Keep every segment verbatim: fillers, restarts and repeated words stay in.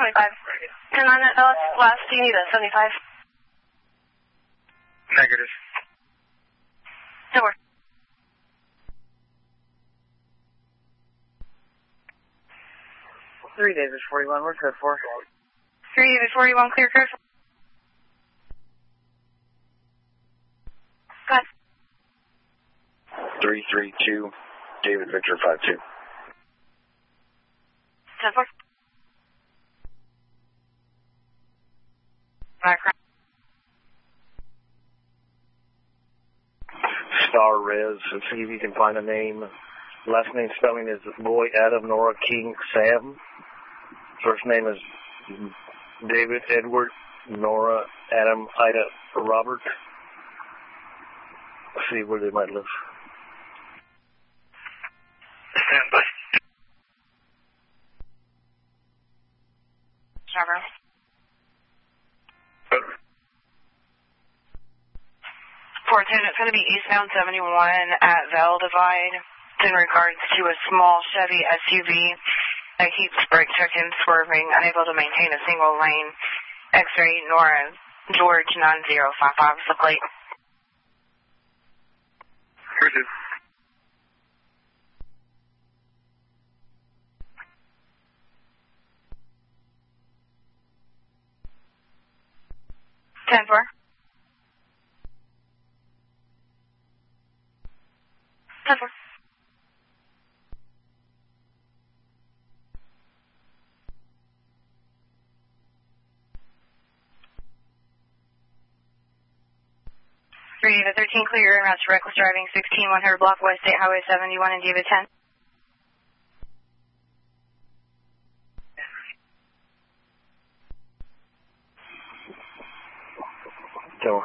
twenty-five. ten nine at Dallas, last, do you need a seventy-five? Negative. ten four. three David forty-one, we're code four. three David forty-one, clear code. Go ahead. three three two, David Victor five two. ten four. Star Res, and see if you can find a name. Last name spelling is Boy Adam Nora King Sam. First name is David Edward Nora Adam Ida Robert. Let's see where they might live. Stand by. Trevor. four ten, it's going to be eastbound seventy-one at Vale Divide. It's in regards to a small Chevy S U V that keeps brake checking, swerving, unable to maintain a single lane. X-ray Nora George nine zero five five is the plate. Appreciate it. ten four. ten four. three to thirteen, clear your routes for reckless driving, sixteen one hundred block West State Highway seventy-one and David ten. Door.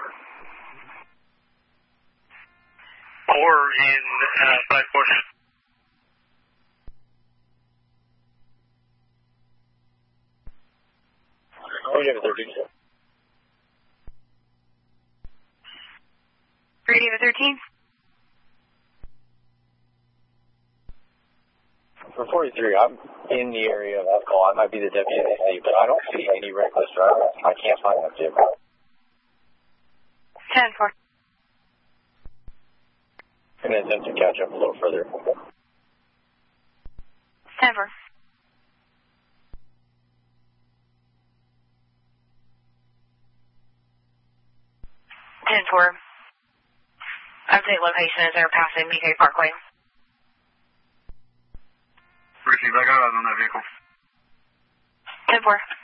Or in uh, five four. Oh, you have a thirteen. three to thirteen. For forty-three, I'm in the area of alcohol. I might be the W A C, but I don't see any reckless driving. I can't find that Jim. ten four. I'm going to attempt to catch up a little further. ten four. ten four. Update location is there passing B K Parkway. Receive, I got eyes on that vehicle. ten four.